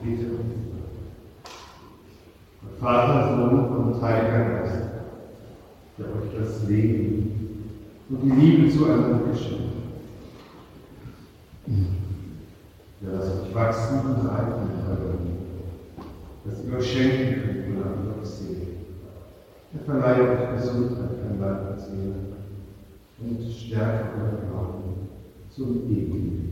Bitte uns. Vater, Sohn und Heiliger Geist, der euch das Leben und die Liebe zueinander geschenkt hat. Der lasst euch wachsen und reifen in eurer Liebe, dass ihr euch schenken könnt und an euch Seele. Er verleiht euch Gesundheit an Leib und Seele und stärkt euren Glauben zum ewigen Leben.